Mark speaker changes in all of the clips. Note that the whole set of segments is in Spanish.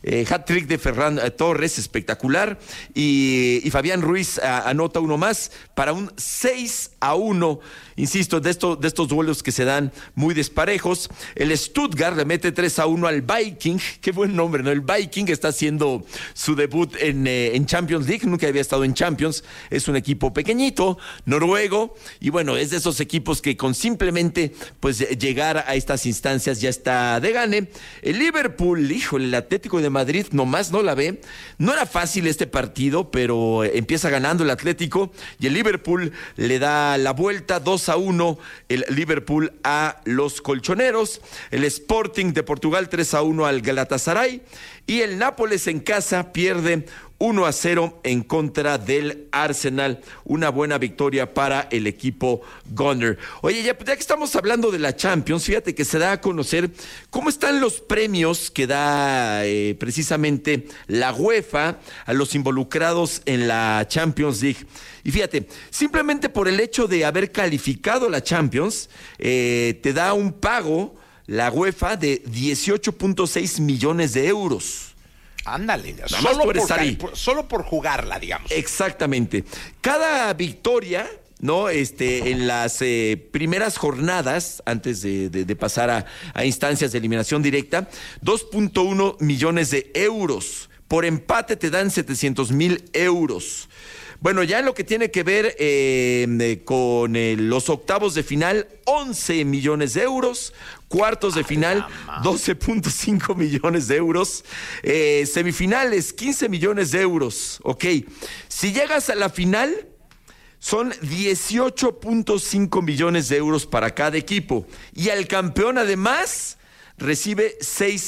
Speaker 1: hat-trick de Ferran Torres, espectacular, y Fabián Ruiz anota uno más para un 6-1. Insisto, de estos duelos que se dan muy desparejos. El Stuttgart le mete 3-1 al Viking. Qué buen nombre, ¿no? El Viking está haciendo su debut en Champions League. Nunca había estado en Champions. Es un equipo pequeñito, noruego. Y bueno, es de esos equipos que con simplemente pues llegar a estas instancias ya está de gane. El Liverpool, híjole, el Atlético de Madrid nomás no la ve. No era fácil este partido, pero empieza ganando el Atlético. Y el Liverpool le da la vuelta 2-1 el Liverpool a los colchoneros. El Sporting de Portugal 3-1 al Galatasaray. Y el Nápoles en casa pierde 1-0 en contra del Arsenal. Una buena victoria para el equipo Gunner. Oye, ya que estamos hablando de la Champions, fíjate que se da a conocer cómo están los premios que da precisamente la UEFA a los involucrados en la Champions League. Y fíjate, simplemente por el hecho de haber calificado la Champions, te da un pago la UEFA de 18.6 millones de euros.
Speaker 2: Ándale, solo por jugarla, digamos.
Speaker 1: Exactamente. Cada victoria, ¿no? En las primeras jornadas, antes de pasar a instancias de eliminación directa, 2.1 millones de euros. Por empate te dan 700,000 euros. Bueno, ya en lo que tiene que ver con los octavos de final, 11 millones de euros. Cuartos de final, 12.5 millones de euros. Semifinales, 15 millones de euros. Ok. Si llegas a la final, son 18.5 millones de euros para cada equipo. Y el campeón, además, recibe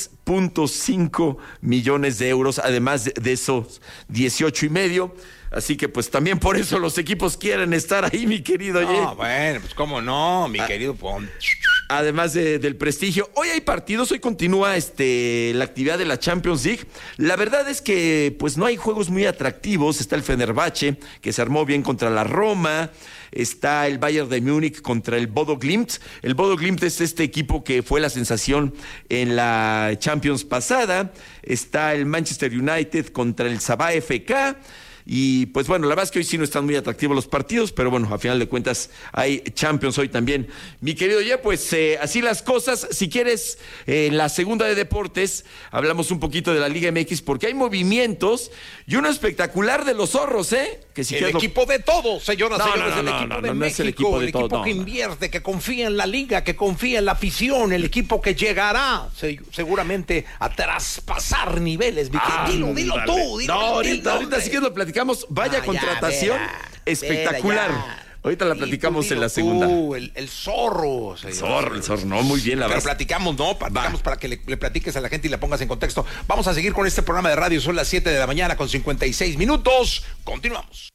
Speaker 1: 6.5 millones de euros, además de esos 18.5. Así que pues también por eso los equipos quieren estar ahí, mi querido.
Speaker 2: No, bueno, pues cómo no, mi querido Pon.
Speaker 1: Además del prestigio. Hoy hay partidos, hoy continúa la actividad de la Champions League. La verdad es que pues no hay juegos muy atractivos. Está el Fenerbahce, que se armó bien contra la Roma. Está el Bayern de Múnich contra el Bodo Glimt. El Bodo Glimt es este equipo que fue la sensación en la Champions pasada. Está el Manchester United contra el Sabah FK. Y pues bueno, la verdad es que hoy sí no están muy atractivos los partidos, pero bueno, a final de cuentas hay Champions hoy también. Mi querido Ye, pues así las cosas. Si quieres, en la segunda de deportes, hablamos un poquito de la Liga MX, porque hay movimientos y uno espectacular de los zorros,
Speaker 2: Que si el equipo de todos, señoras y señores, el equipo de México,
Speaker 1: es el equipo de todo,
Speaker 2: que invierte, que confía en la liga, que confía en la afición, el equipo que llegará seguramente a traspasar niveles. Dilo tú.
Speaker 1: Ahorita sí que lo platicamos. Vaya contratación espectacular. Ahorita la platicamos en la segunda.
Speaker 2: El zorro.
Speaker 1: El zorro, no, muy bien, la verdad.
Speaker 2: Pero platicamos para que le platiques a la gente y la pongas en contexto. Vamos a seguir con este programa de radio. Son las 7 de la mañana con 56 minutos. Continuamos.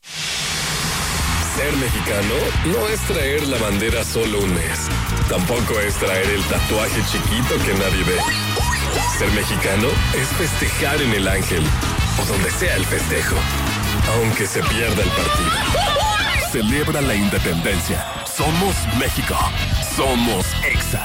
Speaker 3: Ser mexicano no es traer la bandera solo un mes. Tampoco es traer el tatuaje chiquito que nadie ve. Ser mexicano es festejar en el Ángel o donde sea el festejo, aunque se pierda el partido. Celebra la independencia. Somos México. Somos Exa.